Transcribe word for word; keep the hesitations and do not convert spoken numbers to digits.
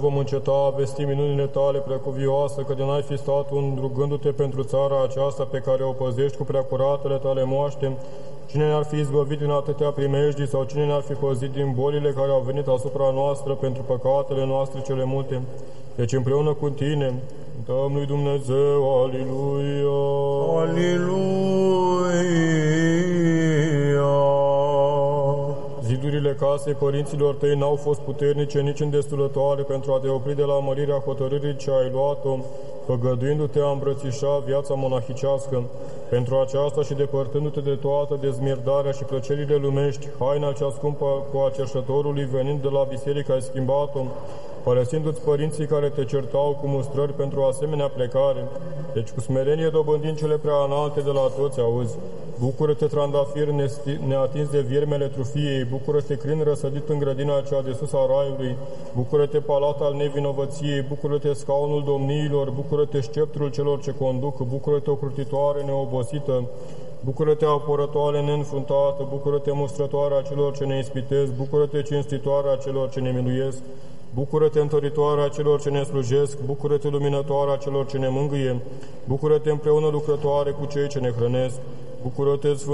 Vom înceta vesti minunile tale precuvioase, că de n-ai fi stat un rugându-te pentru țara aceasta pe care o păzești cu preacuratele tale moaște, cine ne-ar fi izbăvit din atâtea primejdii sau cine ne-ar fi păzit din bolile care au venit asupra noastră pentru păcatele noastre cele multe? Deci împreună cu tine, dăm lui Dumnezeu, Aliluia! Aliluia! Zidurile casei părinților tăi n-au fost puternice, nici îndestulătoare pentru a te opri de la mărirea hotărârii ce ai luat-o, făgăduindu-te a îmbrățișa viața monahicească. Pentru aceasta și depărtându-te de toată dezmierdarea și plăcerile lumești, haina cea scumpă cu a cerșătorului venind de la biserică ai schimbat-o, părăsindu-ți părinții care te certau cu mustrări pentru asemenea plecare. Deci cu smerenie dobândind cele prea înalte de la toți, auzi. Bucură-te, trandafir neatins de viermele trufiei, bucură-te, crin răsădit în grădina cea de sus a raiului, bucură-te, palat al nevinovăției, bucură-te, scaunul domniilor, bucură-te, sceptrul celor ce conduc, bucură-te, ocrutitoare neobosită, bucură-te, apărătoare neînfruntată, bucură-te, mustrătoarea celor ce ne ispitesc, bucură-te, cinstitoarea celor ce ne miluiesc, bucură-te, întăritoarea celor ce ne slujesc, bucură-te, luminătoarea celor ce ne mângâie, bucură-te, împreună lucrătoare cu cei ce ne hrănesc, bucură-te,